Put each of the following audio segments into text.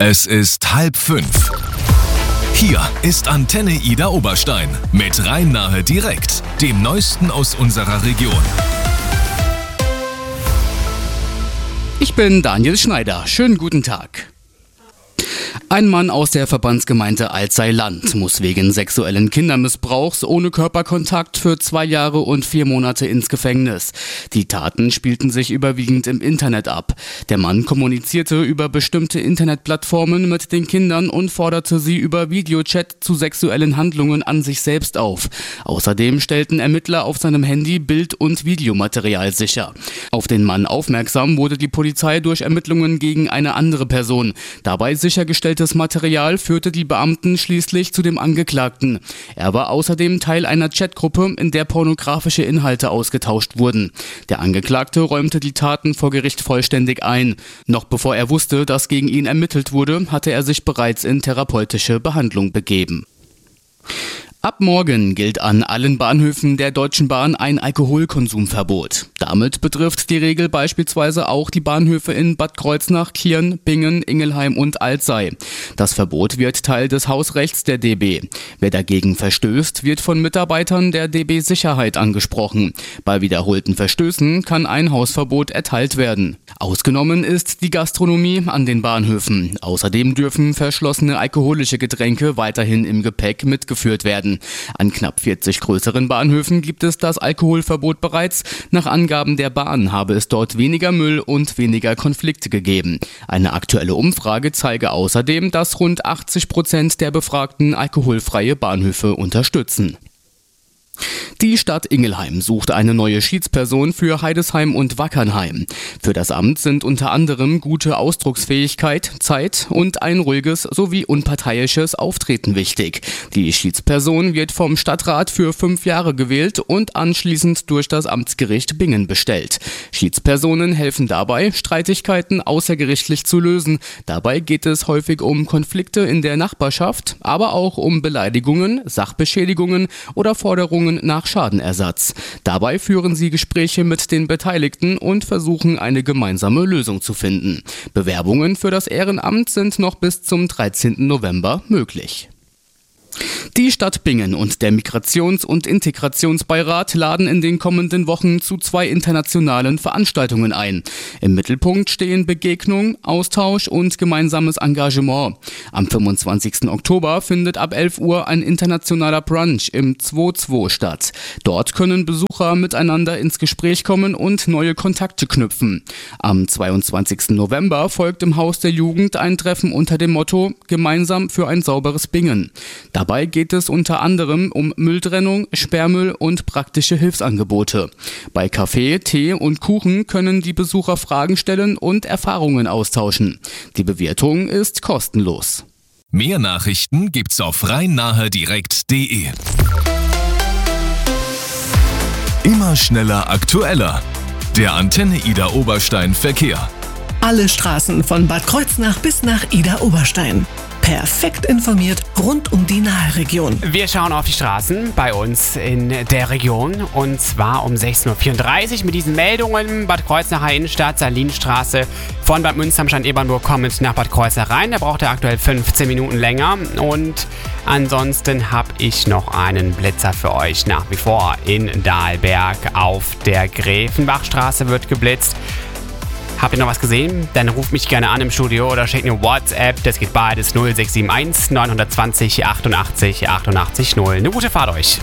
Es ist 4:30. Hier ist Antenne Ida Oberstein mit Rhein-Nahe direkt, dem Neuesten aus unserer Region. Ich bin Daniel Schneider. Schönen guten Tag. Ein Mann aus der Verbandsgemeinde Alzey-Land muss wegen sexuellen Kindermissbrauchs ohne Körperkontakt für 2 Jahre und 4 Monate ins Gefängnis. Die Taten spielten sich überwiegend im Internet ab. Der Mann kommunizierte über bestimmte Internetplattformen mit den Kindern und forderte sie über Videochat zu sexuellen Handlungen an sich selbst auf. Außerdem stellten Ermittler auf seinem Handy Bild- und Videomaterial sicher. Auf den Mann aufmerksam wurde die Polizei durch Ermittlungen gegen eine andere Person. Dabei sichergestelltes Material führte die Beamten schließlich zu dem Angeklagten. Er war außerdem Teil einer Chatgruppe, in der pornografische Inhalte ausgetauscht wurden. Der Angeklagte räumte die Taten vor Gericht vollständig ein. Noch bevor er wusste, dass gegen ihn ermittelt wurde, hatte er sich bereits in therapeutische Behandlung begeben. Ab morgen gilt an allen Bahnhöfen der Deutschen Bahn ein Alkoholkonsumverbot. Damit betrifft die Regel beispielsweise auch die Bahnhöfe in Bad Kreuznach, Kirn, Bingen, Ingelheim und Alzey. Das Verbot wird Teil des Hausrechts der DB. Wer dagegen verstößt, wird von Mitarbeitern der DB Sicherheit angesprochen. Bei wiederholten Verstößen kann ein Hausverbot erteilt werden. Ausgenommen ist die Gastronomie an den Bahnhöfen. Außerdem dürfen verschlossene alkoholische Getränke weiterhin im Gepäck mitgeführt werden. An knapp 40 größeren Bahnhöfen gibt es das Alkoholverbot bereits. Nach Angaben der Bahn habe es dort weniger Müll und weniger Konflikte gegeben. Eine aktuelle Umfrage zeige außerdem, dass rund 80% der Befragten alkoholfreie Bahnhöfe unterstützen. Die Stadt Ingelheim sucht eine neue Schiedsperson für Heidesheim und Wackernheim. Für das Amt sind unter anderem gute Ausdrucksfähigkeit, Zeit und ein ruhiges sowie unparteiisches Auftreten wichtig. Die Schiedsperson wird vom Stadtrat für 5 Jahre gewählt und anschließend durch das Amtsgericht Bingen bestellt. Schiedspersonen helfen dabei, Streitigkeiten außergerichtlich zu lösen. Dabei geht es häufig um Konflikte in der Nachbarschaft, aber auch um Beleidigungen, Sachbeschädigungen oder Forderungen nach Schadenersatz. Dabei führen sie Gespräche mit den Beteiligten und versuchen, eine gemeinsame Lösung zu finden. Bewerbungen für das Ehrenamt sind noch bis zum 13. November möglich. Die Stadt Bingen und der Migrations- und Integrationsbeirat laden in den kommenden Wochen zu 2 internationalen Veranstaltungen ein. Im Mittelpunkt stehen Begegnung, Austausch und gemeinsames Engagement. Am 25. Oktober findet ab 11 Uhr ein internationaler Brunch im 2-2 statt. Dort können Besucher miteinander ins Gespräch kommen und neue Kontakte knüpfen. Am 22. November folgt im Haus der Jugend ein Treffen unter dem Motto Gemeinsam für ein sauberes Bingen. Dabei geht es unter anderem um Mülltrennung, Sperrmüll und praktische Hilfsangebote. Bei Kaffee, Tee und Kuchen können die Besucher Fragen stellen und Erfahrungen austauschen. Die Bewirtung ist kostenlos. Mehr Nachrichten gibt's auf rheinnahedirekt.de. Immer schneller, aktueller. Der Antenne Ida Oberstein Verkehr. Alle Straßen von Bad Kreuznach bis nach Ida Oberstein. Perfekt informiert rund um die Nahe-Region. Wir schauen auf die Straßen bei uns in der Region und zwar um 16:34 Uhr mit diesen Meldungen. Bad Kreuznacher Innenstadt, Salinstraße von Bad Münster am Stand Ebernburg kommend nach Bad Kreuznach rein. Da braucht er aktuell 15 Minuten länger und ansonsten habe ich noch einen Blitzer für euch nach wie vor in Dahlberg. Auf der Gräfenbachstraße wird geblitzt. Habt ihr noch was gesehen? Dann ruft mich gerne an im Studio oder schickt eine WhatsApp. Das geht beides 0671 920 88 88 0. Eine gute Fahrt euch.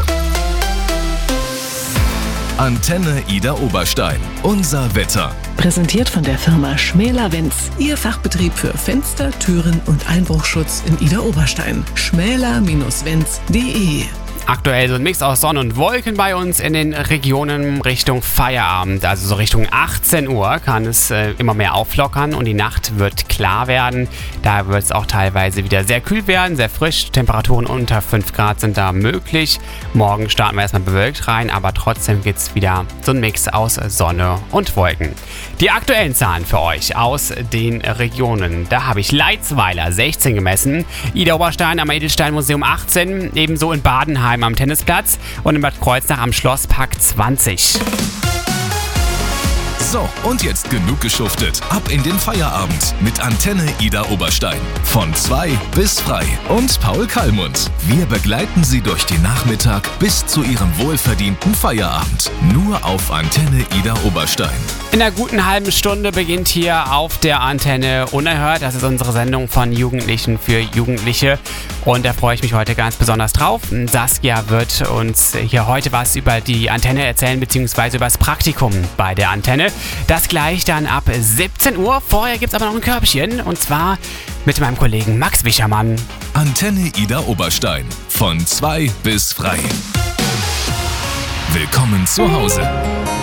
Antenne Ida Oberstein. Unser Wetter. Präsentiert von der Firma Schmäler-Wenz. Ihr Fachbetrieb für Fenster, Türen und Einbruchschutz in Ida Oberstein. schmäler-wenz.de. Aktuell so ein Mix aus Sonne und Wolken bei uns in den Regionen Richtung Feierabend. Also so Richtung 18 Uhr kann es immer mehr auflockern und die Nacht wird klar werden. Da wird es auch teilweise wieder sehr kühl werden, sehr frisch. Temperaturen unter 5 Grad sind da möglich. Morgen starten wir erstmal bewölkt rein, aber trotzdem gibt es wieder so ein Mix aus Sonne und Wolken. Die aktuellen Zahlen für euch aus den Regionen. Da habe ich Leitzweiler 16 gemessen, Ida Oberstein am Edelsteinmuseum 18, ebenso in Badenheim am Tennisplatz und in Bad Kreuznach am Schlosspark 20. So, und jetzt genug geschuftet. Ab in den Feierabend mit Antenne Ida Oberstein. Von 2 bis frei. Und Paul Kallmund. Wir begleiten Sie durch den Nachmittag bis zu Ihrem wohlverdienten Feierabend. Nur auf Antenne Ida Oberstein. In einer guten halben Stunde beginnt hier auf der Antenne Unerhört. Das ist unsere Sendung von Jugendlichen für Jugendliche. Und da freue ich mich heute ganz besonders drauf. Saskia wird uns hier heute was über die Antenne erzählen, beziehungsweise über das Praktikum bei der Antenne. Das gleich dann ab 17 Uhr. Vorher gibt es aber noch ein Körbchen. Und zwar mit meinem Kollegen Max Wichermann. Antenne Ida Oberstein. Von 2 bis frei. Willkommen zu Hause.